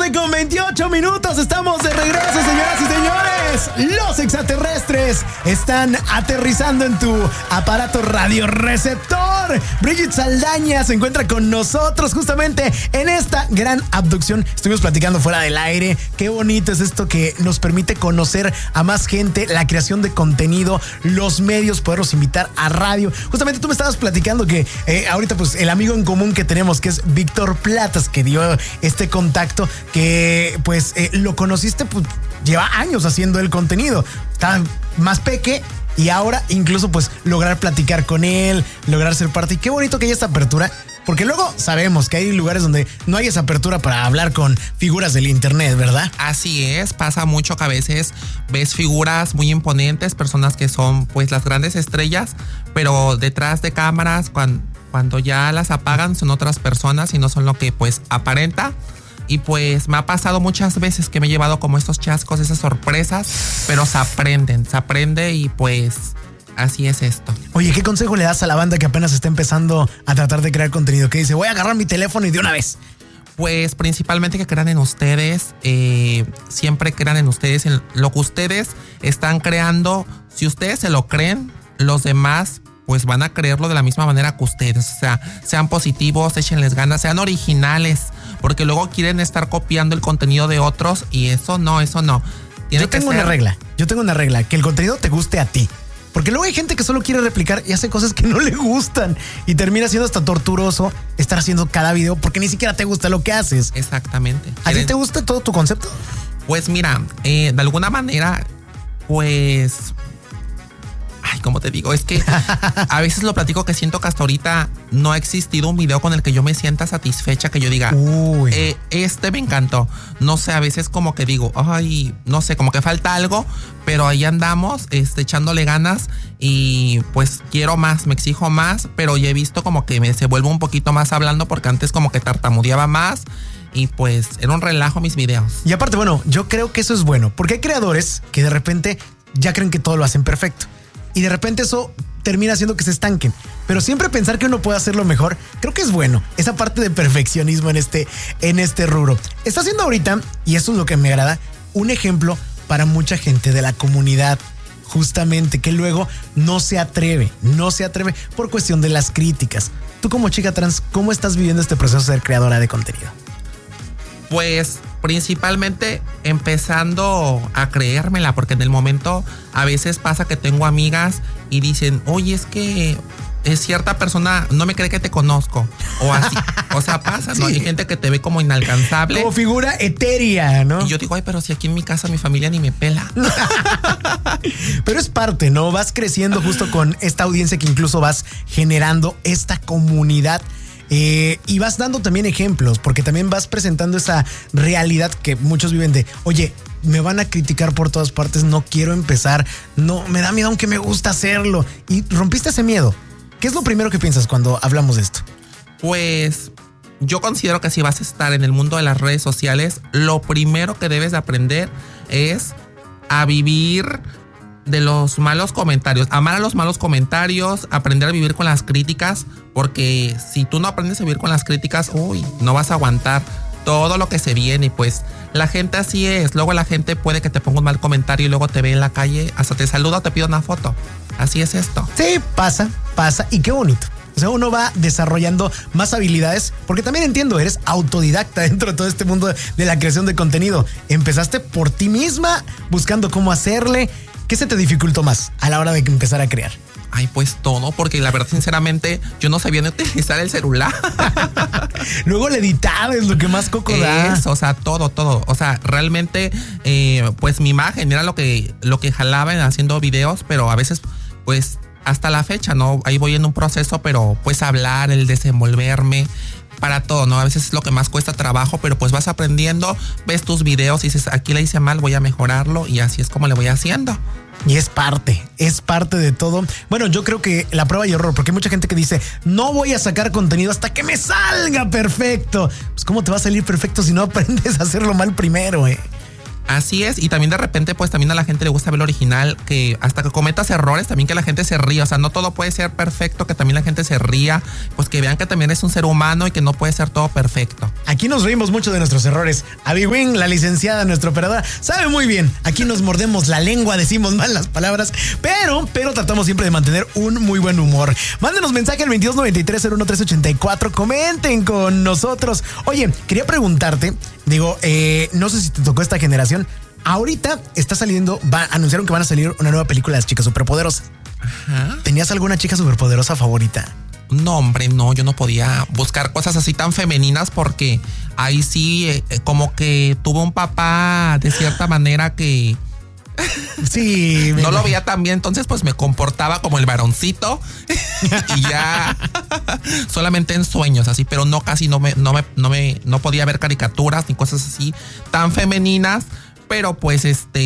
9:28. Estamos de regreso, señoras y señores. Los extraterrestres están aterrizando en tu aparato radioreceptor. Brigitte Saldaña se encuentra con nosotros justamente en esta gran abducción. Estuvimos platicando fuera del aire. Qué bonito es esto que nos permite conocer a más gente, la creación de contenido, los medios, poderlos invitar a radio. Justamente tú me estabas platicando que ahorita pues el amigo en común que tenemos, que es Víctor Platas, que dio este contacto, que pues lo conociste, pues lleva años haciendo el contenido. Está más peque. Y ahora incluso pues lograr platicar con él, lograr ser parte. Y qué bonito que haya esta apertura, porque luego sabemos que hay lugares donde no hay esa apertura para hablar con figuras del internet, ¿verdad? Así es, pasa mucho que a veces ves figuras muy imponentes, personas que son pues las grandes estrellas, pero detrás de cámaras cuando ya las apagan son otras personas y no son lo que pues aparenta. Y pues me ha pasado muchas veces que me he llevado como estos chascos, esas sorpresas, pero se aprende y pues así es esto. Oye, ¿qué consejo le das a la banda que apenas está empezando a tratar de crear contenido? Que dice, voy a agarrar mi teléfono y de una vez. Pues principalmente que crean en ustedes, siempre crean en ustedes, en lo que ustedes están creando. Si ustedes se lo creen, los demás pues van a creerlo de la misma manera que ustedes. O sea, sean positivos, échenles ganas, sean originales, porque luego quieren estar copiando el contenido de otros y eso no. Yo tengo una regla, que el contenido te guste a ti. Porque luego hay gente que solo quiere replicar y hace cosas que no le gustan y termina siendo hasta torturoso estar haciendo cada video porque ni siquiera te gusta lo que haces. Exactamente. ¿A ti te gusta todo tu concepto? Pues mira, de alguna manera, pues... Ay, ¿cómo te digo? Es que a veces lo platico que siento que hasta ahorita no ha existido un video con el que yo me sienta satisfecha, que yo diga, este me encantó. No sé, a veces como que digo, ay, no sé, como que falta algo, pero ahí andamos, echándole ganas y pues quiero más, me exijo más, pero ya he visto como que se vuelve un poquito más hablando porque antes como que tartamudeaba más. Y pues era un relajo mis videos. Y aparte, bueno, yo creo que eso es bueno, porque hay creadores que de repente ya creen que todo lo hacen perfecto. Y de repente eso termina haciendo que se estanquen. Pero siempre pensar que uno puede hacerlo mejor, creo que es bueno. Esa parte de perfeccionismo en este rubro. Está haciendo ahorita, y eso es lo que me agrada, un ejemplo para mucha gente de la comunidad, justamente, que luego no se atreve por cuestión de las críticas. Tú como chica trans, ¿cómo estás viviendo este proceso de ser creadora de contenido? Pues principalmente empezando a creérmela, porque en el momento a veces pasa que tengo amigas y dicen, oye, es que es cierta persona no me cree que te conozco, o así, o sea, pasa, ¿no? Sí. Hay gente que te ve como inalcanzable, como figura etérea, ¿no? Y yo digo, ay, pero si aquí en mi casa mi familia ni me pela. Pero es parte, ¿no? Vas creciendo justo con esta audiencia que incluso vas generando esta comunidad. Y vas dando también ejemplos, porque también vas presentando esa realidad que muchos viven de, oye, me van a criticar por todas partes, no quiero empezar, no, me da miedo aunque me gusta hacerlo. Y rompiste ese miedo. ¿Qué es lo primero que piensas cuando hablamos de esto? Pues yo considero que si vas a estar en el mundo de las redes sociales, lo primero que debes de aprender es a vivir de los malos comentarios, amar a los malos comentarios, aprender a vivir con las críticas, porque si tú no aprendes a vivir con las críticas, no vas a aguantar todo lo que se viene. Y pues la gente así es, luego la gente puede que te ponga un mal comentario y luego te ve en la calle, hasta te saluda o te pide una foto. Así es esto. Sí, pasa y qué bonito. O sea, uno va desarrollando más habilidades, porque también entiendo, eres autodidacta dentro de todo este mundo de la creación de contenido. Empezaste por ti misma, buscando cómo hacerle. ¿Qué se te dificultó más a la hora de empezar a crear? Ay, pues todo, porque la verdad, sinceramente, yo no sabía ni utilizar el celular. Luego la editada es lo que más coco da. O sea, todo. O sea, realmente, pues mi imagen era lo que jalaba en haciendo videos, pero a veces, pues, hasta la fecha, ¿no? Ahí voy en un proceso, pero pues hablar, el desenvolverme, para todo, ¿no? A veces es lo que más cuesta trabajo, pero pues vas aprendiendo, ves tus videos y dices, aquí le hice mal, voy a mejorarlo, y así es como le voy haciendo. Y es parte de todo. Bueno, yo creo que la prueba y error, porque hay mucha gente que dice, no voy a sacar contenido hasta que me salga perfecto. Pues ¿cómo te va a salir perfecto si no aprendes a hacerlo mal primero, Así es, y también de repente pues también a la gente le gusta ver lo original, que hasta que cometas errores también que la gente se ría, o sea, no todo puede ser perfecto, que también la gente se ría, pues que vean que también es un ser humano y que no puede ser todo perfecto. aquí nos reímos mucho de nuestros errores. Abby Wing, la licenciada, nuestra operadora, sabe muy bien. Aquí nos mordemos la lengua, decimos mal las palabras, pero tratamos siempre de mantener un muy buen humor. Mándenos mensaje al 2293-01384. Comenten con nosotros. Oye, quería preguntarte, no sé si te tocó esta generación. Ahorita anunciaron que van a salir una nueva película de las chicas superpoderosas. Ajá. ¿Tenías alguna chica superpoderosa favorita? No, hombre, no, yo no podía buscar cosas así tan femeninas porque ahí sí, como que tuve un papá de cierta manera que sí, no lo veía tan bien, entonces pues me comportaba como el varoncito y ya solamente en sueños así, pero no podía ver caricaturas ni cosas así tan femeninas, pero pues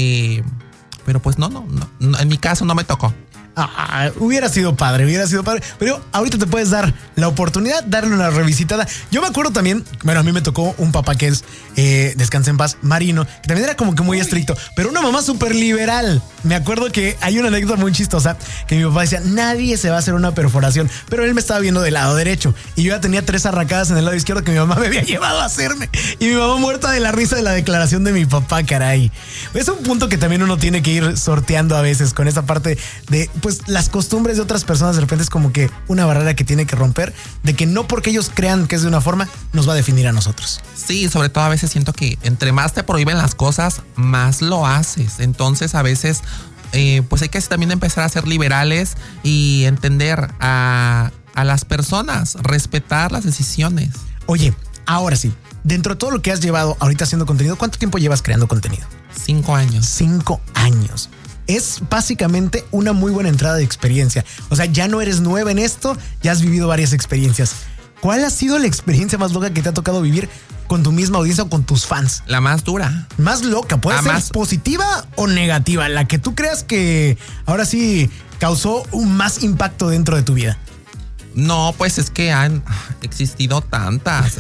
no, en mi caso no me tocó. Hubiera sido padre, pero ahorita te puedes dar la oportunidad, darle una revisitada. Yo me acuerdo también, a mí me tocó un papá que es, descansa en paz, Marino, que también era como que muy estricto, pero una mamá súper liberal. Me acuerdo que hay una anécdota muy chistosa que mi papá decía, nadie se va a hacer una perforación, pero él me estaba viendo del lado derecho y yo ya tenía 3 arracadas en el lado izquierdo que mi mamá me había llevado a hacerme, y mi mamá muerta de la risa de la declaración de mi papá, caray. Es un punto que también uno tiene que ir sorteando a veces con esa parte de, pues, las costumbres de otras personas. De repente es como que una barrera que tiene que romper, de que no porque ellos crean que es de una forma nos va a definir a nosotros. Sí, sobre todo a veces siento que entre más te prohíben las cosas, más lo haces. Entonces a veces pues hay que también empezar a ser liberales y entender a las personas, respetar las decisiones. Oye, ahora sí, dentro de todo lo que has llevado ahorita haciendo contenido, ¿cuánto tiempo llevas creando contenido? 5 años. 5 años. Es básicamente una muy buena entrada de experiencia. O sea, ya no eres nueva en esto, ya has vivido varias experiencias. ¿Cuál ha sido la experiencia más loca que te ha tocado vivir con tu misma audiencia o con tus fans? La más dura. Más loca, puede ser positiva o negativa, la que tú creas que ahora sí causó un más impacto dentro de tu vida. No, pues es que han existido tantas,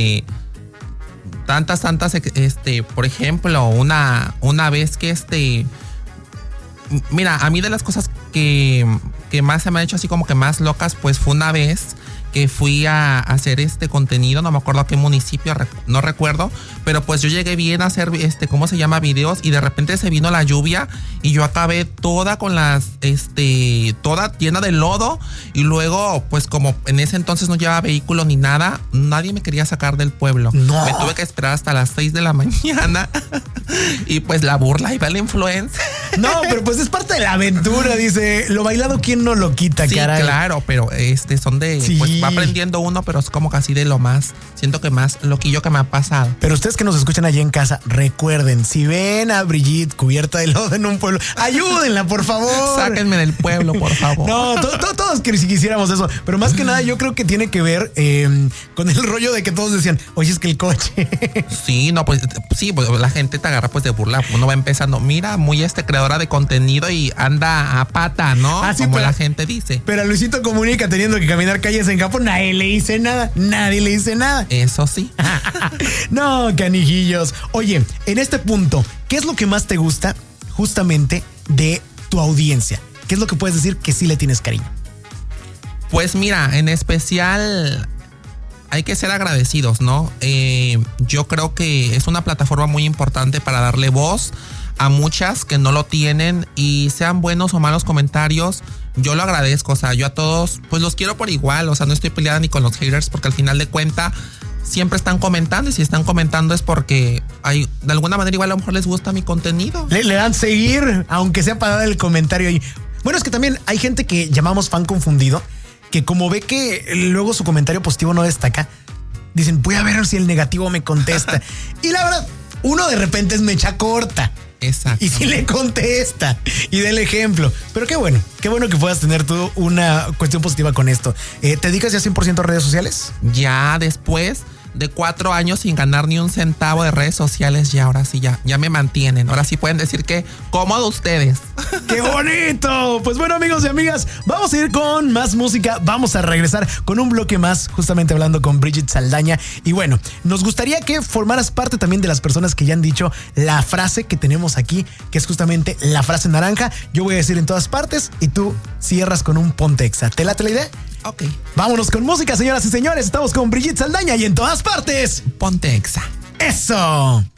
tantas, por ejemplo, una vez que mira, a mí de las cosas que más se me han hecho así como que más locas, pues fue una vez que fui a hacer contenido, no me acuerdo a qué municipio, no recuerdo, pero pues yo llegué bien a hacer videos, y de repente se vino la lluvia y yo acabé toda con toda llena de lodo, y luego pues como en ese entonces no llevaba vehículo ni nada, nadie me quería sacar del pueblo. No. Me tuve que esperar hasta las 6 de la mañana y pues la burla iba la influencia. No, pero pues es parte de la aventura, dice, lo bailado quién no lo quita, sí, caray. Claro, pero son de, sí. Pues va aprendiendo uno, pero es como casi de lo más, siento que más loquillo que me ha pasado. Pero ustedes que nos escuchan allá en casa, recuerden, si ven a Brigitte cubierta de lodo en un pueblo, ayúdenla, por favor. Sáquenme del pueblo, por favor. No, todos quisiéramos eso, pero más que nada yo creo que tiene que ver con el rollo de que todos decían, oye, es que el coche. Sí, no, pues sí, pues la gente te agarra pues de burla, uno va empezando, mira, muy creadora de contenido y anda a pata, ¿no? Ah, sí, como la gente dice. Pero a Luisito Comunica teniendo que caminar calles en Japón, nadie le dice nada. Eso sí. No, canijillos. Oye, en este punto, ¿qué es lo que más te gusta justamente de tu audiencia? ¿Qué es lo que puedes decir que sí le tienes cariño? Pues mira, en especial hay que ser agradecidos, ¿no? Yo creo que es una plataforma muy importante para darle voz a muchas que no lo tienen, y sean buenos o malos comentarios, yo lo agradezco. O sea, yo a todos pues los quiero por igual, o sea, no estoy peleada ni con los haters, porque al final de cuentas siempre están comentando, y si están comentando es porque de alguna manera igual a lo mejor les gusta mi contenido. Le dan seguir, aunque sea para dar el comentario ahí. Bueno, es que también hay gente que llamamos fan confundido, que como ve que luego su comentario positivo no destaca, dicen, voy a ver si el negativo me contesta. Y la verdad, uno de repente es mecha corta. Exacto. Y si le contesta y da el ejemplo. Pero qué bueno que puedas tener tú una cuestión positiva con esto. ¿Te dedicas ya 100% a redes sociales? Ya después de 4 años sin ganar ni un centavo de redes sociales, y ahora sí ya me mantienen. Ahora sí pueden decir que cómodo ustedes. ¡Qué bonito! Pues bueno, amigos y amigas, vamos a ir con más música. Vamos a regresar con un bloque más, justamente hablando con Brigitte Saldaña. Y bueno, nos gustaría que formaras parte también de las personas que ya han dicho la frase que tenemos aquí, que es justamente la frase naranja. Yo voy a decir en todas partes y tú cierras con un Pontexa. ¿Te late la idea? Ok. Vámonos con música, señoras y señores. Estamos con Brigitte Saldaña y en todas partes. Ponte Exa. ¡Eso!